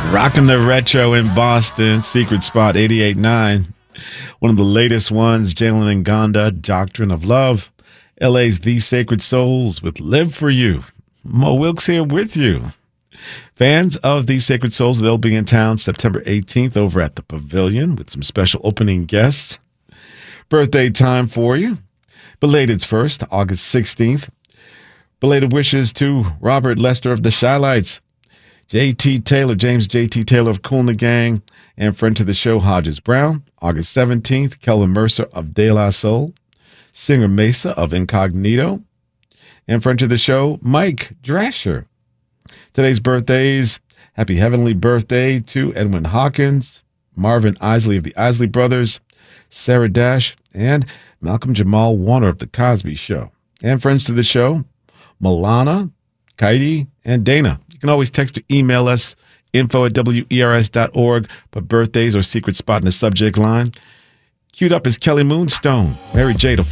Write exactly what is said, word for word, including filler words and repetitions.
Rocking the retro in Boston, Secret Spot eighty-eight point nine. One of the latest ones, Jalen Ngonda, Doctrine of Love. L A's The Sacred Souls with Live For You. Mo Wilkes here with you. Fans of The Sacred Souls, they'll be in town September eighteenth over at the Pavilion with some special opening guests. Birthday time for you. Belated's first, August sixteenth. Belated wishes to Robert Lester of the Shylights, J T Taylor, James J T Taylor of Cool and the Gang, and friend to the show, Hodges Brown. August seventeenth, Kelvin Mercer of De La Soul, Singer Mesa of Incognito, and friend to the show, Mike Drasher. Today's birthdays, happy heavenly birthday to Edwin Hawkins, Marvin Isley of the Isley Brothers, Sarah Dash, and Malcolm Jamal Warner of The Cosby Show. And friends to the show, Milana, Kaidi, and Dana. You can always text or email us, info at W E R S dot org, put birthdays or secret spot in the subject line. Queued up is Kelly Moonstone, Mary J.